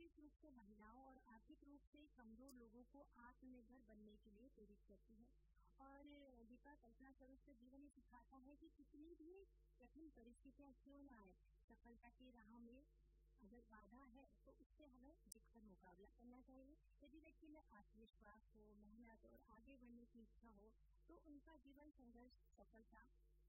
विशेष रूप से महिलाओं और आर्थिक रूप से कमजोर लोगों को आत्मनिर्भर बनने के लिए प्रेरित करती है। और दीपा, कल्पना करो, उसका जीवन ये सिखाता है कि कितनी भी कठिन परिस्थितियां क्यों ना आए, सफलता की राह में अगर बाधा है तो उससे हमें जिसकर मुकाबला करना चाहिए। यदि व्यक्ति में आत्मविश्वास हो, मेहनत और आगे बढ़ने की इच्छा हो तो उनका जीवन संघर्ष सफलता